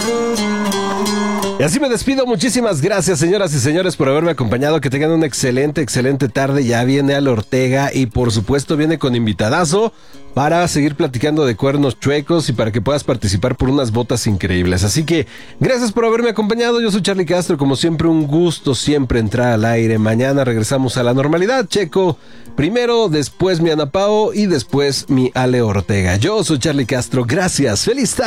Y así me despido. Muchísimas gracias, señoras y señores, por haberme acompañado. Que tengan una excelente tarde. Ya viene Ale Ortega y por supuesto viene con invitadazo para seguir platicando de cuernos chuecos y para que puedas participar por unas botas increíbles. Así que gracias por haberme acompañado. Yo soy Charly Castro. Como siempre, un gusto siempre entrar al aire. Mañana regresamos a la normalidad. Checo primero, después mi Ana Pao y después mi Ale Ortega. Yo soy Charly Castro. Gracias. Feliz tarde.